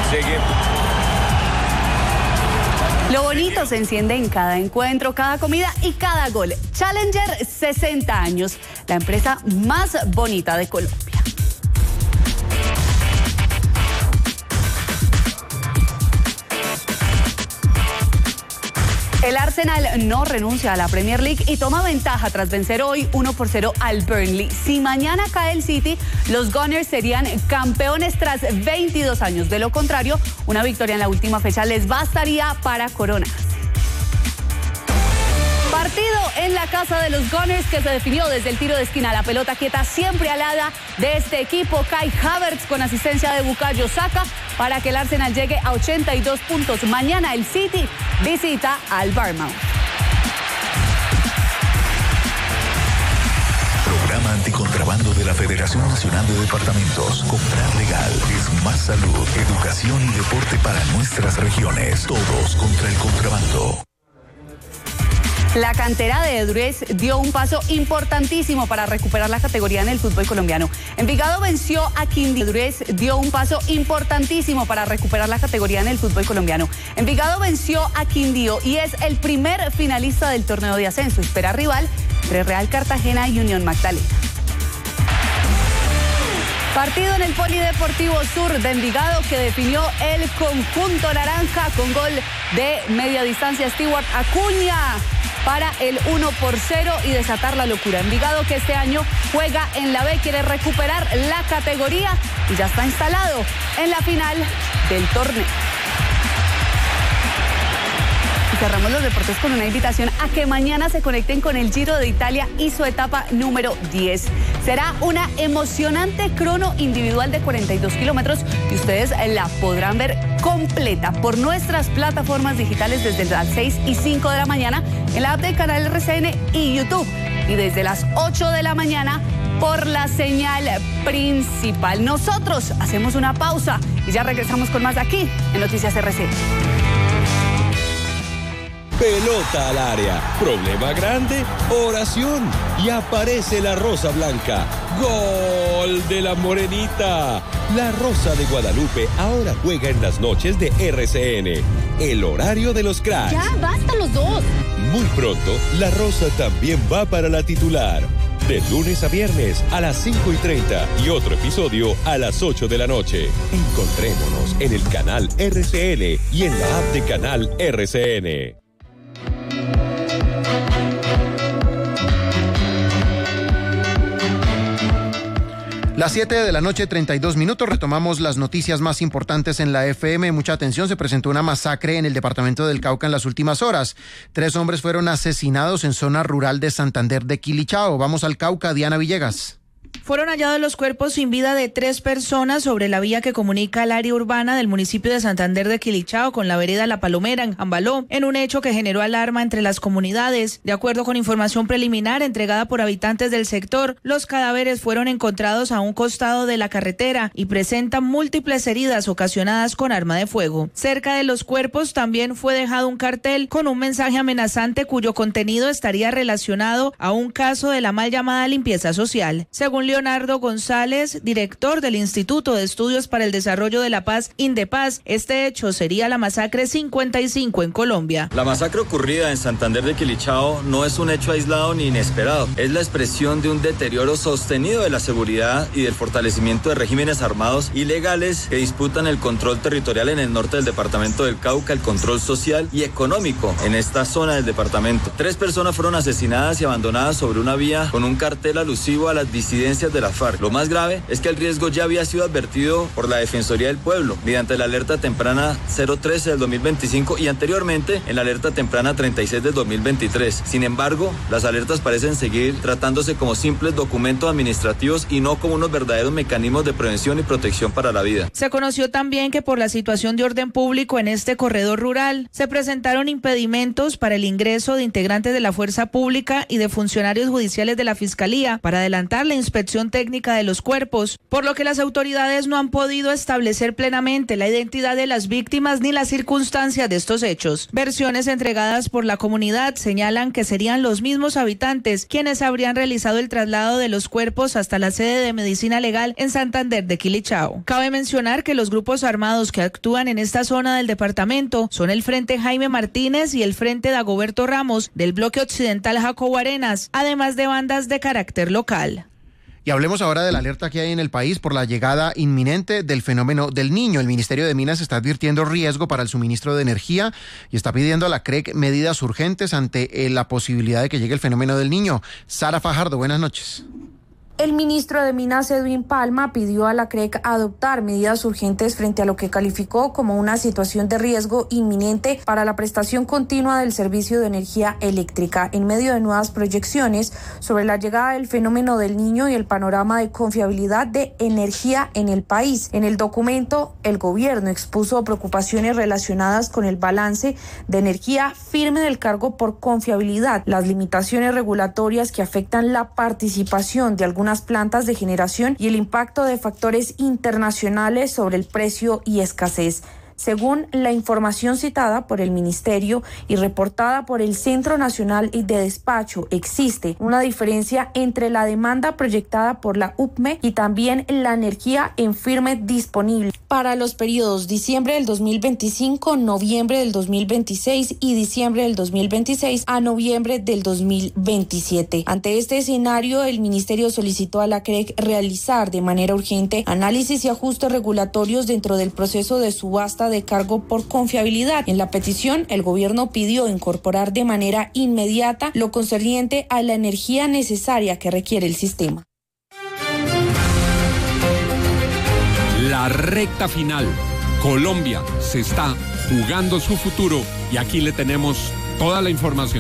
Llegué. Lo bonito se enciende en cada encuentro, cada comida y cada gol. Challenger, 60 años, la empresa más bonita de Colombia. El Arsenal no renuncia a la Premier League y toma ventaja tras vencer hoy 1-0 al Burnley. Si mañana cae el City, los Gunners serían campeones tras 22 años. De lo contrario, una victoria en la última fecha les bastaría para coronarse. Partido en la casa de los Gunners que se definió desde el tiro de esquina. La pelota quieta siempre alada de este equipo. Kai Havertz con asistencia de Bukayo Saka para que el Arsenal llegue a 82 puntos. Mañana el City visita al Bournemouth. Programa anticontrabando de la Federación Nacional de Departamentos. Comprar legal es más salud, educación y deporte para nuestras regiones. Todos contra el contrabando. La cantera de Edurés dio un paso importantísimo para recuperar la categoría en el fútbol colombiano. Envigado venció a Quindío. Edurés dio un paso importantísimo para recuperar la categoría en el fútbol colombiano. Envigado venció a Quindío y es el primer finalista del torneo de ascenso. Espera rival entre Real Cartagena y Unión Magdalena. Partido en el Polideportivo Sur de Envigado que definió el conjunto naranja con gol de media distancia Stewart Acuña para el 1-0 y desatar la locura. Envigado que este año juega en la B, quiere recuperar la categoría y ya está instalado en la final del torneo. Y cerramos los deportes con una invitación a que mañana se conecten con el Giro de Italia y su etapa número 10. Será una emocionante crono individual de 42 kilómetros y ustedes la podrán ver completa por nuestras plataformas digitales desde las 6 y 5 de la mañana en la app del canal RCN y YouTube y desde las 8 de la mañana por la señal principal. Nosotros hacemos una pausa y ya regresamos con más aquí en Noticias RCN. Pelota al área, problema grande, oración y aparece la Rosa Blanca. ¡Gol de la Morenita! La Rosa de Guadalupe ahora juega en las noches de RCN. El horario de los cracks. Ya, basta los dos. Muy pronto, la Rosa también va para la titular. De lunes a viernes a las 5:30 y otro episodio a las 8 de la noche. Encontrémonos en el canal RCN y en la app de canal RCN. Las 7 de la noche, 32 minutos, retomamos las noticias más importantes en la FM. Mucha atención, se presentó una masacre en el departamento del Cauca en las últimas horas. 3 hombres fueron asesinados en zona rural de Santander de Quilichao. Vamos al Cauca, Diana Villegas. Fueron hallados los cuerpos sin vida de 3 personas sobre la vía que comunica el área urbana del municipio de Santander de Quilichao con la vereda La Palomera en Jambaló, en un hecho que generó alarma entre las comunidades. De acuerdo con información preliminar entregada por habitantes del sector, los cadáveres fueron encontrados a un costado de la carretera y presentan múltiples heridas ocasionadas con arma de fuego. Cerca de los cuerpos también fue dejado un cartel con un mensaje amenazante cuyo contenido estaría relacionado a un caso de la mal llamada limpieza social. Según Leonardo González, director del Instituto de Estudios para el Desarrollo de la Paz, Indepaz, este hecho sería la masacre 55 en Colombia. La masacre ocurrida en Santander de Quilichao no es un hecho aislado ni inesperado, es la expresión de un deterioro sostenido de la seguridad y del fortalecimiento de regímenes armados ilegales que disputan el control territorial en el norte del departamento del Cauca, el control social y económico en esta zona del departamento. 3 personas fueron asesinadas y abandonadas sobre una vía con un cartel alusivo a las disidencias de la FARC. Lo más grave es que el riesgo ya había sido advertido por la Defensoría del Pueblo mediante la alerta temprana 013 del 2025 y anteriormente en la alerta temprana 36 del 2023. Sin embargo, las alertas parecen seguir tratándose como simples documentos administrativos y no como unos verdaderos mecanismos de prevención y protección para la vida. Se conoció también que por la situación de orden público en este corredor rural se presentaron impedimentos para el ingreso de integrantes de la fuerza pública y de funcionarios judiciales de la Fiscalía para adelantar la inspección conformación técnica de los cuerpos, por lo que las autoridades no han podido establecer plenamente la identidad de las víctimas ni las circunstancias de estos hechos. Versiones entregadas por la comunidad señalan que serían los mismos habitantes quienes habrían realizado el traslado de los cuerpos hasta la sede de Medicina Legal en Santander de Quilichao. Cabe mencionar que los grupos armados que actúan en esta zona del departamento son el Frente Jaime Martínez y el Frente Dagoberto Ramos del bloque occidental Jacobo Arenas, además de bandas de carácter local. Y hablemos ahora de la alerta que hay en el país por la llegada inminente del fenómeno del Niño. El Ministerio de Minas está advirtiendo riesgo para el suministro de energía y está pidiendo a la CREC medidas urgentes ante la posibilidad de que llegue el fenómeno del Niño. Sara Fajardo, buenas noches. El ministro de Minas, Edwin Palma, pidió a la CREC adoptar medidas urgentes frente a lo que calificó como una situación de riesgo inminente para la prestación continua del servicio de energía eléctrica, en medio de nuevas proyecciones sobre la llegada del fenómeno del Niño y el panorama de confiabilidad de energía en el país. En el documento, el gobierno expuso preocupaciones relacionadas con el balance de energía firme del cargo por confiabilidad, las limitaciones regulatorias que afectan la participación de algunas plantas de generación y el impacto de factores internacionales sobre el precio y escasez. Según la información citada por el Ministerio y reportada por el Centro Nacional de Despacho, existe una diferencia entre la demanda proyectada por la UPME y también la energía en firme disponible para los periodos diciembre del 2025, noviembre del 2026 y diciembre del 2026 a noviembre del 2027. Ante este escenario, el Ministerio solicitó a la CREC realizar de manera urgente análisis y ajustes regulatorios dentro del proceso de subasta de cargo por confiabilidad. En la petición, el gobierno pidió incorporar de manera inmediata lo concerniente a la energía necesaria que requiere el sistema. La recta final. Colombia se está jugando su futuro y aquí le tenemos toda la información.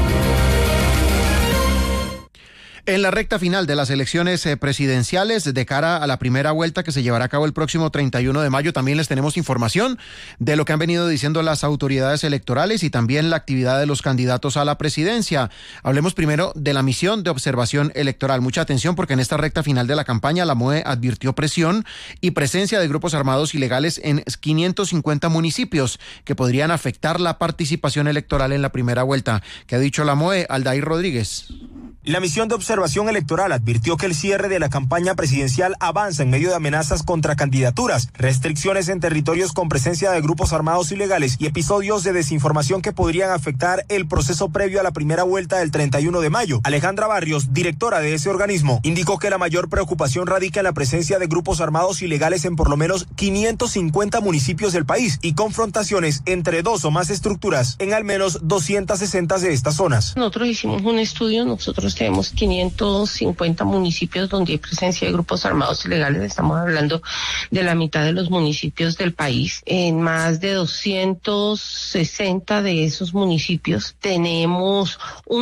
En la recta final de las elecciones presidenciales de cara a la primera vuelta que se llevará a cabo el próximo 31 de mayo, también les tenemos información de lo que han venido diciendo las autoridades electorales y también la actividad de los candidatos a la presidencia. Hablemos primero de la misión de observación electoral. Mucha atención porque en esta recta final de la campaña la MOE advirtió presión y presencia de grupos armados ilegales en 550 municipios que podrían afectar la participación electoral en la primera vuelta. ¿Qué ha dicho la MOE? Aldair Rodríguez. La misión de observación electoral advirtió que el cierre de la campaña presidencial avanza en medio de amenazas contra candidaturas, restricciones en territorios con presencia de grupos armados ilegales y episodios de desinformación que podrían afectar el proceso previo a la primera vuelta del 31 de mayo. Alejandra Barrios, directora de ese organismo, indicó que la mayor preocupación radica en la presencia de grupos armados ilegales en por lo menos 550 municipios del país y confrontaciones entre dos o más estructuras en al menos 260 de estas zonas. Nosotros hicimos un estudio, nosotros tenemos 550 municipios donde hay presencia de grupos armados ilegales. Estamos hablando de la mitad de los municipios del país. En más de 260 de esos municipios tenemos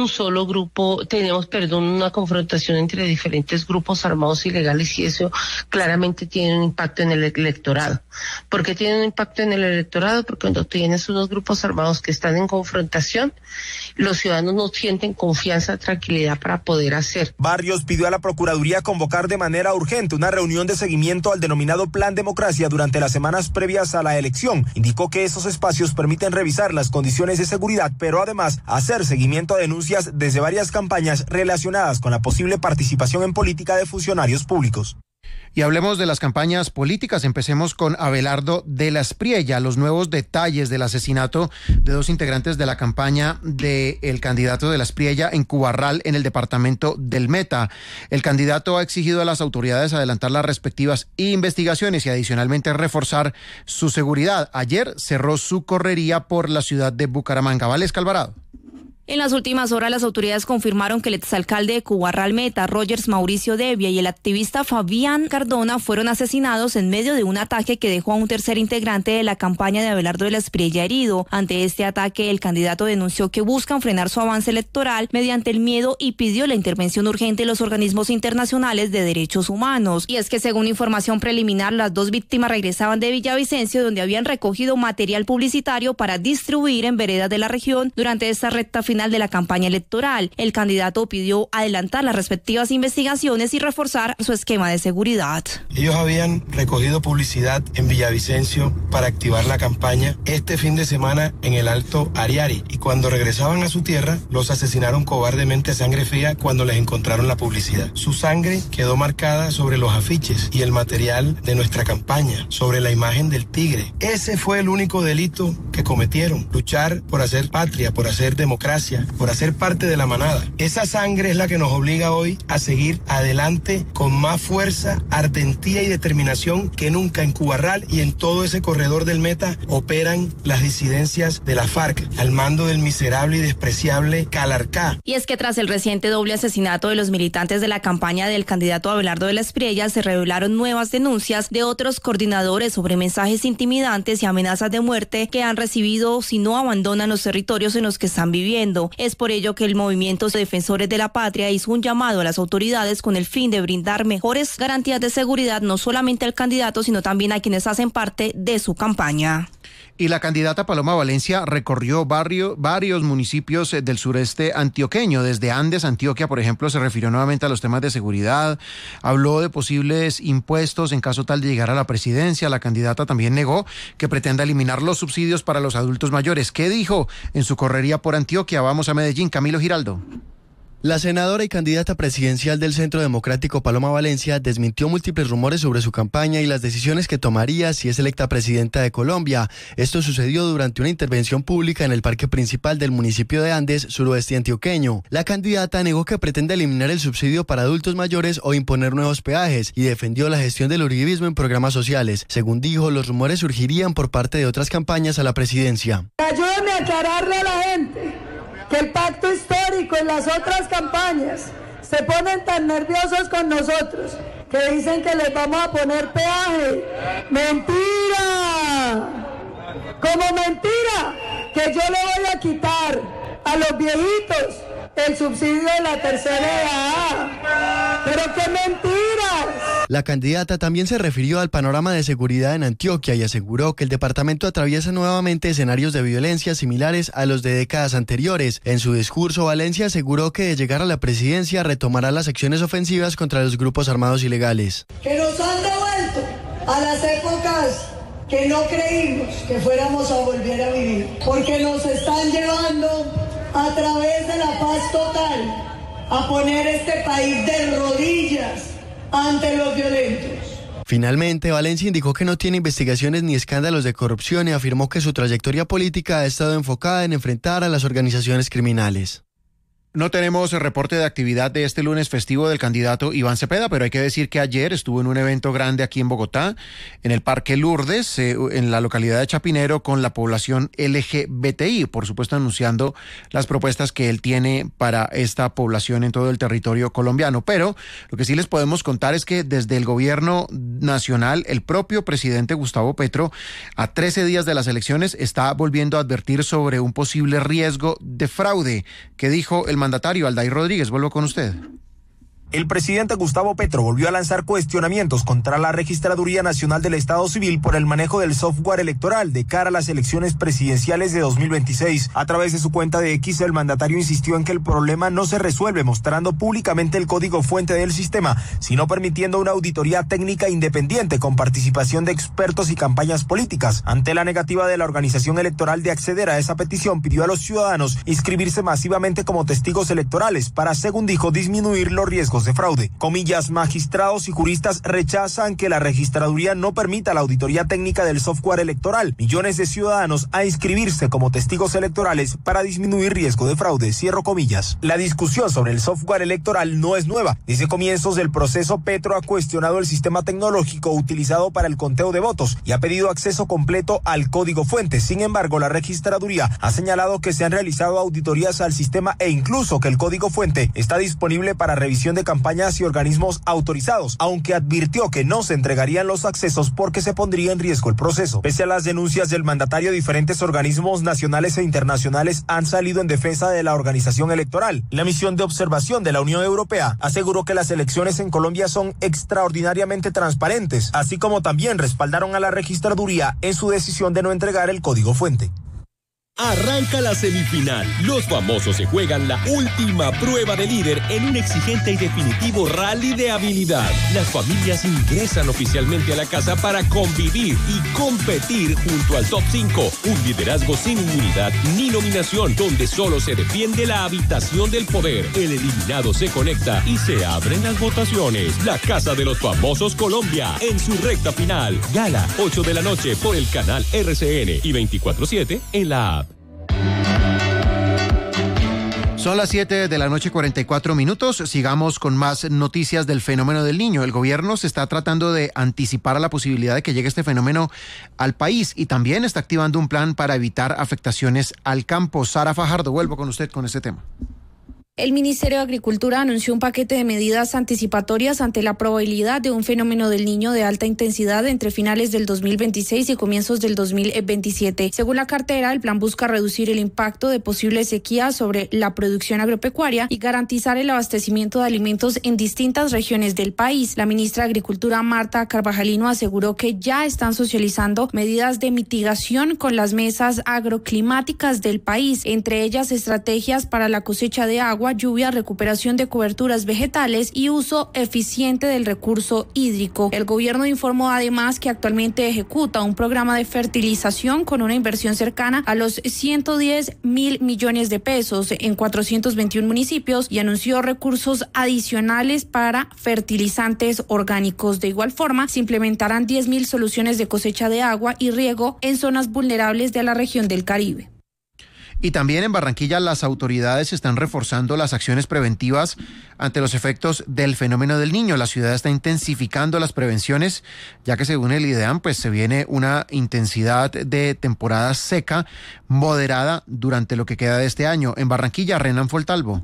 una confrontación entre diferentes grupos armados ilegales y eso claramente tiene un impacto en el electorado. ¿Por qué tiene un impacto en el electorado? Porque cuando tienes unos grupos armados que están en confrontación, los ciudadanos no sienten confianza, tranquilidad para poder hacer. Barrios pidió a la Procuraduría convocar de manera urgente una reunión de seguimiento al denominado Plan Democracia durante las semanas previas a la elección. Indicó que esos espacios permiten revisar las condiciones de seguridad, pero además hacer seguimiento a denuncias desde varias campañas relacionadas con la posible participación en política de funcionarios públicos. Y hablemos de las campañas políticas. Empecemos con Abelardo de la Espriella. Los nuevos detalles del asesinato de dos integrantes de la campaña del candidato de la Espriella en Cubarral, en el departamento del Meta. El candidato ha exigido a las autoridades adelantar las respectivas investigaciones y adicionalmente reforzar su seguridad. Ayer cerró su correría por la ciudad de Bucaramanga. Valesca Alvarado. En las últimas horas, las autoridades confirmaron que el exalcalde de Cubarral Meta, Rogers Mauricio Devia, y el activista Fabián Cardona fueron asesinados en medio de un ataque que dejó a un tercer integrante de la campaña de Abelardo de la Espriella herido. Ante este ataque, el candidato denunció que buscan frenar su avance electoral mediante el miedo y pidió la intervención urgente de los organismos internacionales de derechos humanos. Y es que, según información preliminar, las dos víctimas regresaban de Villavicencio, donde habían recogido material publicitario para distribuir en veredas de la región durante esta recta final final de la campaña electoral. El candidato pidió adelantar las respectivas investigaciones y reforzar su esquema de seguridad. Ellos habían recogido publicidad en Villavicencio para activar la campaña este fin de semana en el Alto Ariari, y cuando regresaban a su tierra los asesinaron cobardemente a sangre fría cuando les encontraron la publicidad. Su sangre quedó marcada sobre los afiches y el material de nuestra campaña, sobre la imagen del tigre. Ese fue el único delito que cometieron: luchar por hacer patria, por hacer democracia, por hacer parte de la manada. Esa sangre es la que nos obliga hoy a seguir adelante con más fuerza, ardentía y determinación que nunca. En Cubarral y en todo ese corredor del Meta operan las disidencias de la FARC al mando del miserable y despreciable Calarcá. Y es que tras el reciente doble asesinato de los militantes de la campaña del candidato Abelardo de la Espriella, se revelaron nuevas denuncias de otros coordinadores sobre mensajes intimidantes y amenazas de muerte que han recibido si no abandonan los territorios en los que están viviendo. Es por ello que el movimiento Defensores de la Patria hizo un llamado a las autoridades con el fin de brindar mejores garantías de seguridad no solamente al candidato, sino también a quienes hacen parte de su campaña. Y la candidata Paloma Valencia recorrió varios municipios del sureste antioqueño. Desde Andes, Antioquia, por ejemplo, se refirió nuevamente a los temas de seguridad, habló de posibles impuestos en caso tal de llegar a la presidencia. La candidata también negó que pretenda eliminar los subsidios para los adultos mayores. ¿Qué dijo en su correría por Antioquia? Vamos a Medellín, Camilo Giraldo. La senadora y candidata presidencial del Centro Democrático Paloma Valencia desmintió múltiples rumores sobre su campaña y las decisiones que tomaría si es electa presidenta de Colombia. Esto sucedió durante una intervención pública en el parque principal del municipio de Andes, suroeste antioqueño. La candidata negó que pretende eliminar el subsidio para adultos mayores o imponer nuevos peajes y defendió la gestión del uribismo en programas sociales. Según dijo, los rumores surgirían por parte de otras campañas a la presidencia. Ayúdame a aclararle a la gente que el pacto histórico en las otras campañas se ponen tan nerviosos con nosotros que dicen que les vamos a poner peaje. ¡Mentira! Como mentira que yo le voy a quitar a los viejitos el subsidio de la tercera edad. ¡Pero qué mentiras! La candidata también se refirió al panorama de seguridad en Antioquia y aseguró que el departamento atraviesa nuevamente escenarios de violencia similares a los de décadas anteriores. En su discurso, Valencia aseguró que de llegar a la presidencia retomará las acciones ofensivas contra los grupos armados ilegales. Que nos han devuelto a las épocas que no creímos que fuéramos a volver a vivir, porque nos están llevando a través de la paz total a poner este país de rodillas ante los violentos. Finalmente, Valencia indicó que no tiene investigaciones ni escándalos de corrupción y afirmó que su trayectoria política ha estado enfocada en enfrentar a las organizaciones criminales. No tenemos el reporte de actividad de este lunes festivo del candidato Iván Cepeda, pero hay que decir que ayer estuvo en un evento grande aquí en Bogotá, en el Parque Lourdes, en la localidad de Chapinero, con la población LGBTI, por supuesto anunciando las propuestas que él tiene para esta población en todo el territorio colombiano. Pero lo que sí les podemos contar es que desde el gobierno nacional, el propio presidente Gustavo Petro, a 13 días de las elecciones, está volviendo a advertir sobre un posible riesgo de fraude. ¿Qué dijo el mandatario? Aldair Rodríguez, vuelvo con usted. El presidente Gustavo Petro volvió a lanzar cuestionamientos contra la Registraduría Nacional del Estado Civil por el manejo del software electoral de cara a las elecciones presidenciales de 2026. A través de su cuenta de X, el mandatario insistió en que el problema no se resuelve mostrando públicamente el código fuente del sistema, sino permitiendo una auditoría técnica independiente con participación de expertos y campañas políticas. Ante la negativa de la organización electoral de acceder a esa petición, pidió a los ciudadanos inscribirse masivamente como testigos electorales para, según dijo, disminuir los riesgos de fraude. Comillas, magistrados y juristas rechazan que la registraduría no permita la auditoría técnica del software electoral. Millones de ciudadanos a inscribirse como testigos electorales para disminuir riesgo de fraude. Cierro comillas. La discusión sobre el software electoral no es nueva. Desde comienzos del proceso, Petro ha cuestionado el sistema tecnológico utilizado para el conteo de votos y ha pedido acceso completo al código fuente. Sin embargo, la registraduría ha señalado que se han realizado auditorías al sistema e incluso que el código fuente está disponible para revisión de campañas y organismos autorizados, aunque advirtió que no se entregarían los accesos porque se pondría en riesgo el proceso. Pese a las denuncias del mandatario, diferentes organismos nacionales e internacionales han salido en defensa de la organización electoral. La misión de observación de la Unión Europea aseguró que las elecciones en Colombia son extraordinariamente transparentes, así como también respaldaron a la registraduría en su decisión de no entregar el código fuente. Arranca la semifinal. Los famosos se juegan la última prueba de líder en un exigente y definitivo rally de habilidad. Las familias ingresan oficialmente a la casa para convivir y competir junto al top 5. Un liderazgo sin inmunidad ni nominación, donde solo se defiende la habitación del poder. El eliminado se conecta y se abren las votaciones. La Casa de los Famosos Colombia en su recta final. Gala, 8 de la noche por el canal RCN y 24/7 en la app. Son las 7 de la noche, 44 minutos. Sigamos con más noticias del fenómeno del Niño. El gobierno se está tratando de anticipar a la posibilidad de que llegue este fenómeno al país y también está activando un plan para evitar afectaciones al campo. Sara Fajardo, vuelvo con usted con este tema. El Ministerio de Agricultura anunció un paquete de medidas anticipatorias ante la probabilidad de un fenómeno del Niño de alta intensidad entre finales del 2026 y comienzos del 2027. Según la cartera, el plan busca reducir el impacto de posibles sequías sobre la producción agropecuaria y garantizar el abastecimiento de alimentos en distintas regiones del país. La ministra de Agricultura, Marta Carvajalino, aseguró que ya están socializando medidas de mitigación con las mesas agroclimáticas del país, entre ellas estrategias para la cosecha de agua, lluvia, recuperación de coberturas vegetales y uso eficiente del recurso hídrico. El gobierno informó además que actualmente ejecuta un programa de fertilización con una inversión cercana a los 110.000 millones de pesos en 421 municipios y anunció recursos adicionales para fertilizantes orgánicos. De igual forma, se implementarán 10.000 soluciones de cosecha de agua y riego en zonas vulnerables de la región del Caribe. Y también en Barranquilla las autoridades están reforzando las acciones preventivas ante los efectos del fenómeno del Niño. La ciudad está intensificando las prevenciones, ya que según el IDEAM, pues se viene una intensidad de temporada seca moderada durante lo que queda de este año. En Barranquilla, Renan Foltalvo.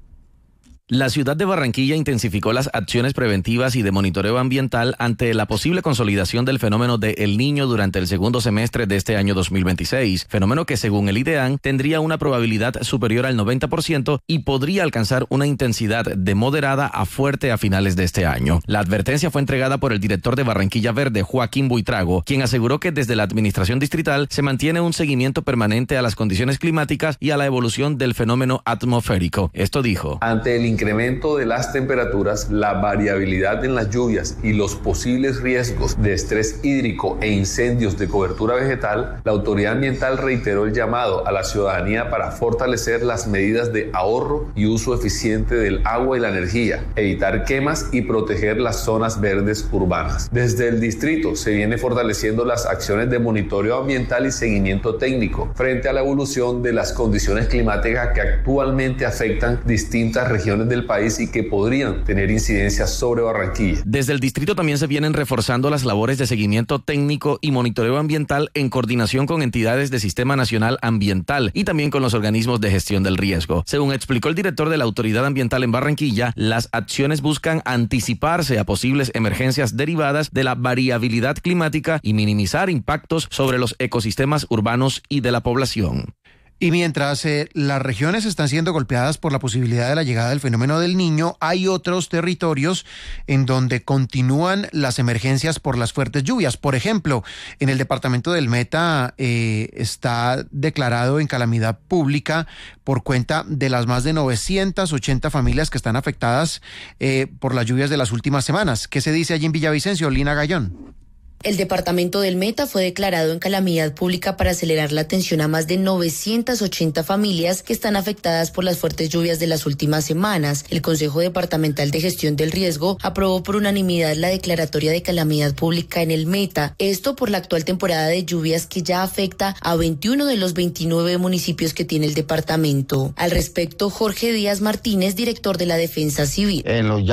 La ciudad de Barranquilla intensificó las acciones preventivas y de monitoreo ambiental ante la posible consolidación del fenómeno de El Niño durante el segundo semestre de este año 2026, fenómeno que según el IDEAM tendría una probabilidad superior al 90% y podría alcanzar una intensidad de moderada a fuerte a finales de este año. La advertencia fue entregada por el director de Barranquilla Verde, Joaquín Buitrago, quien aseguró que desde la administración distrital se mantiene un seguimiento permanente a las condiciones climáticas y a la evolución del fenómeno atmosférico. Esto dijo: ante el incremento de las temperaturas, la variabilidad en las lluvias y los posibles riesgos de estrés hídrico e incendios de cobertura vegetal, la autoridad ambiental reiteró el llamado a la ciudadanía para fortalecer las medidas de ahorro y uso eficiente del agua y la energía, evitar quemas y proteger las zonas verdes urbanas. Desde el distrito se viene fortaleciendo las acciones de monitoreo ambiental y seguimiento técnico frente a la evolución de las condiciones climáticas que actualmente afectan distintas regiones del país y que podrían tener incidencias sobre Barranquilla. Desde el distrito también se vienen reforzando las labores de seguimiento técnico y monitoreo ambiental en coordinación con entidades del Sistema Nacional Ambiental y también con los organismos de gestión del riesgo. Según explicó el director de la Autoridad Ambiental en Barranquilla, las acciones buscan anticiparse a posibles emergencias derivadas de la variabilidad climática y minimizar impactos sobre los ecosistemas urbanos y de la población. Y mientras las regiones están siendo golpeadas por la posibilidad de la llegada del fenómeno del Niño, hay otros territorios en donde continúan las emergencias por las fuertes lluvias. Por ejemplo, en el departamento del Meta está declarado en calamidad pública por cuenta de las más de 980 familias que están afectadas por las lluvias de las últimas semanas. ¿Qué se dice allí en Villavicencio, Lina Gallón? El departamento del Meta fue declarado en calamidad pública para acelerar la atención a más de 980 familias que están afectadas por las fuertes lluvias de las últimas semanas. El Consejo Departamental de Gestión del Riesgo aprobó por unanimidad la declaratoria de calamidad pública en el Meta. Esto por la actual temporada de lluvias que ya afecta a 21 de los 29 municipios que tiene el departamento. Al respecto, Jorge Díaz Martínez, director de la Defensa Civil. En los